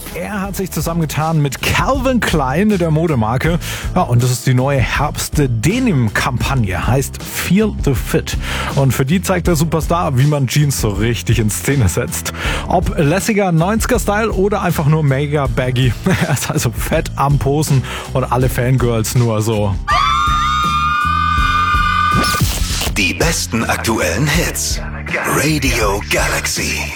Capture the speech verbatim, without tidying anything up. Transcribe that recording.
Er hat sich zusammengetan mit Calvin Klein, der Modemarke. Ja, und das ist die neue Herbst-Denim-Kampagne, heißt Feel the Fit. Und für die zeigt der Superstar, wie man Jeans so richtig in Szene setzt. Ob lässiger neunziger-Style oder einfach nur mega baggy. Er ist also fett am Posen und alle Fangirls nur so. Die besten aktuellen Hits. Radio Galaxy.